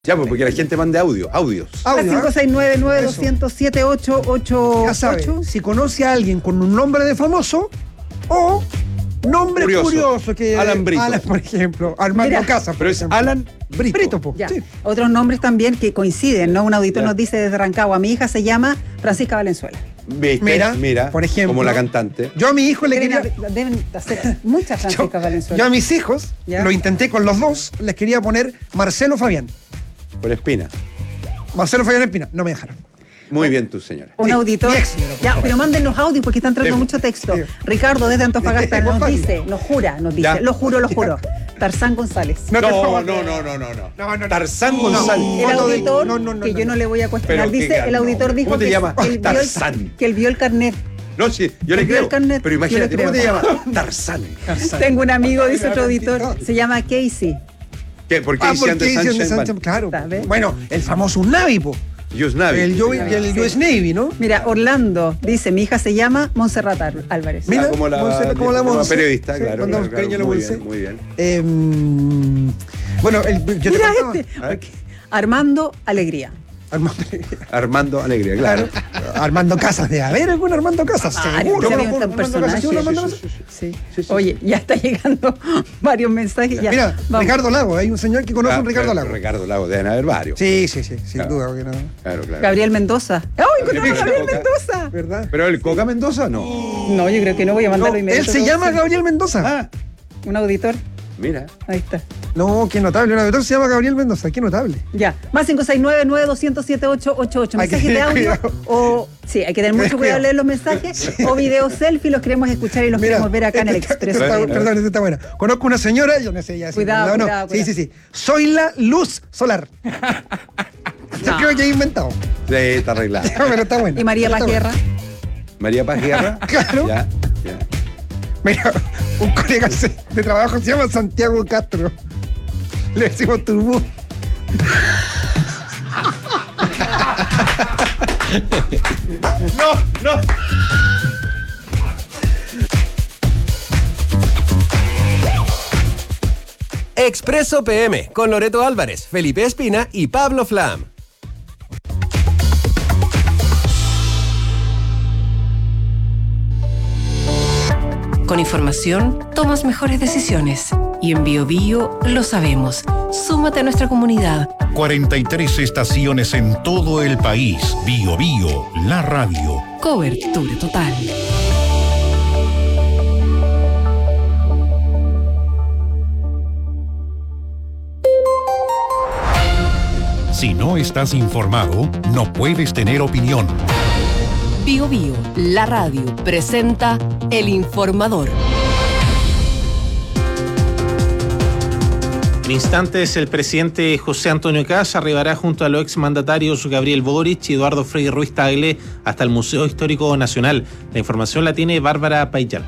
Ya, pues porque la gente mande audios. Audio, 569-900-7888. Ya sabe, si conoce a alguien con un nombre de famoso o nombre curioso que Alan Brito. Alan, por ejemplo, Armando Mira, Casas. Pero es Alan Brito. Brito, po. Ya. Sí. Otros nombres también que coinciden, ¿no? Un auditor Ya. nos dice desde Rancagua, mi hija se llama Francisca Valenzuela. ¿Viste? Mira, por ejemplo, como la cantante. Yo a mi hijo le quería. Deben hacer muchas Francisca Yo Valenzuela. a mis hijos, Ya. lo intenté con los dos, les quería poner Marcelo Fabián. Por Espina. Marcelo Fabián Espina, no me dejaron. Muy bien, tu señora. Un Sí, auditor. mi ex, por Ya, favor. pero mándennos audios porque están trayendo Sí. mucho texto. Sí. Ricardo desde Antofagasta Es nos fácil. dice, nos dice, Ya. lo juro. Tarzán González. No, No, por favor. no. Tarzán González. El auditor, no, que yo no le voy a cuestionar, Pero dice, el auditor dijo ¿cómo te que, llamas? él vio Tarzán. que él vio el carnet. No, sí, yo le Envió creo. el carnet, Pero yo imagínate, le ¿cómo te creo. llamas? Tarzán. Tengo un amigo, dice otro auditor, se llama Casey. ¿Qué? ¿Por qué Ah, hicieron porque de hicieron de Sunshine Sunshine, Band? claro. ¿Sabes? Bueno, el famoso Navi, po. Yus Navi. El US Navy, ¿no? Mira, Orlando dice, mi hija se llama Montserrat Álvarez. Mira, Como la como Monse. periodista, Sí, claro. mandamos claro, cariño a la muy Monse. bien, muy bien. Bueno, yo te Mira contaba. este, Armando Alegría. Armando Alegría, claro. Armando Casas, de haber algún Armando Casas, seguro. ese ¿no? había un Armando personaje. Casas, ¿sí, un Armando Casas? Sí. Oye, ya está llegando varios mensajes. Ya. Mira, Vamos. Ricardo Lago, hay un señor que conoce a un Ricardo Lago. Ricardo Lago, deben haber varios. Sí, sin Claro. duda, porque no. Claro. Gabriel Mendoza. ¡Ay, encontramos a Gabriel Mendoza! ¿Verdad? ¿Pero el Coca Mendoza no? No, yo creo que no voy a No, mandarlo él inmediato. se llama Gabriel Mendoza. Ah, Un auditor. mira. Ahí está. No, qué notable. Un auditor se llama Gabriel Mendoza, qué notable. Ya. Más 569-900-7888. Hay que Mensajes de tener audio. cuidado. O. Sí, hay que tener mucho cuidado al leer los mensajes. O video selfie, los queremos escuchar y los queremos ver acá en el Expreso. Perdón, esta está buena. Conozco una señora, yo no sé ya. Cuidado, no. cuidado. Sí. Soy la luz solar. Yo creo que he inventado. Sí, está arreglado. Pero está bueno. Y María Está Paz bueno. Guerra. María Paz Guerra. Claro. Ya. Mira, un colega de trabajo se llama Santiago Castro. Le decimos Turbú. No. Expreso PM con Loreto Álvarez, Felipe Espina y Pablo Flam. Con información, tomas mejores decisiones. Y en BioBio lo sabemos. Súmate a nuestra comunidad. 43 estaciones en todo el país. Bio Bio, la radio. Cobertura total. Si no estás informado, no puedes tener opinión. BioBio, la radio, presenta El Informador. En instantes, el presidente José Antonio Kast arribará junto a los exmandatarios Gabriel Boric y Eduardo Frei Ruiz Tagle hasta el Museo Histórico Nacional. La información la tiene Bárbara Payán.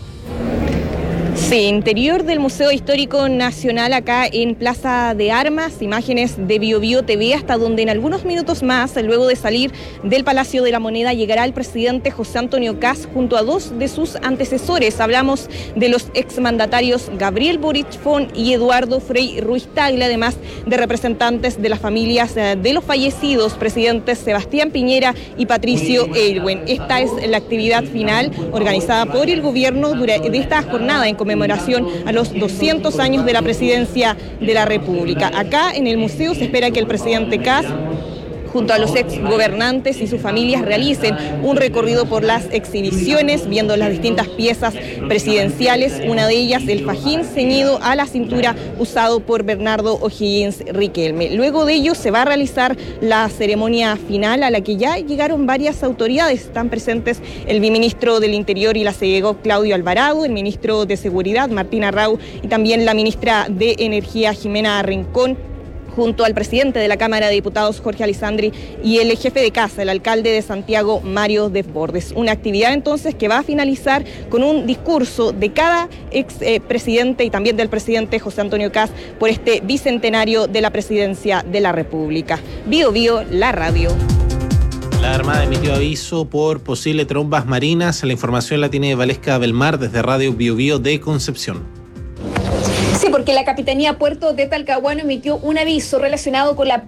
Sí, interior del Museo Histórico Nacional acá en Plaza de Armas, imágenes de BioBio TV, hasta donde en algunos minutos más, luego de salir del Palacio de la Moneda, llegará el presidente José Antonio Kast junto a dos de sus antecesores. Hablamos de los exmandatarios Gabriel Boric Font y Eduardo Frei Ruiz Tagle, además de representantes de las familias de los fallecidos presidentes Sebastián Piñera y Patricio Aylwin. Esta es la actividad final organizada por el gobierno de esta jornada en conmemoración a los 200 años de la presidencia de la República. Acá en el museo se espera que el presidente Kast, junto a los ex gobernantes y sus familias, realicen un recorrido por las exhibiciones, viendo las distintas piezas presidenciales, una de ellas el fajín ceñido a la cintura usado por Bernardo O'Higgins Riquelme. Luego de ello se va a realizar la ceremonia final, a la que ya llegaron varias autoridades. Están presentes el viceministro del Interior y la CEGO, Claudio Alvarado, el ministro de Seguridad, Martín Arrau, y también la ministra de Energía, Jimena Rincón, junto al presidente de la Cámara de Diputados, Jorge Alessandri, y el jefe de casa, el alcalde de Santiago, Mario Desbordes. Una actividad entonces que va a finalizar con un discurso de cada ex presidente y también del presidente José Antonio Kast por este bicentenario de la presidencia de la República. BioBio, la radio. La Armada emitió aviso por posible trombas marinas. La información la tiene Valesca Belmar desde Radio BioBio de Concepción. Sí, porque la Capitanía Puerto de Talcahuano emitió un aviso relacionado con la